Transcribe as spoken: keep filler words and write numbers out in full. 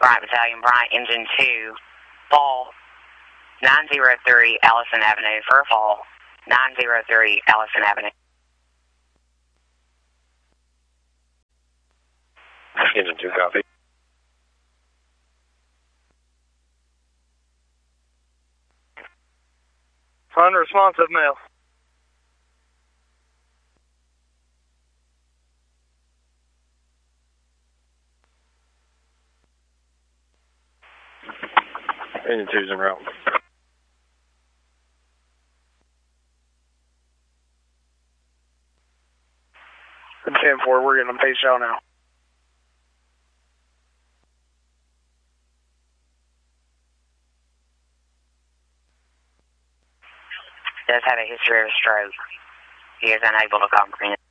Bryant Battalion, Bryant Engine two, fall nine zero three Allison Avenue, for fall nine zero three Allison Avenue. Engine two, copy. Unresponsive male. Engine two's en route. ten four, we're getting them page out now. Does have a history of a stroke. He is unable to comprehend.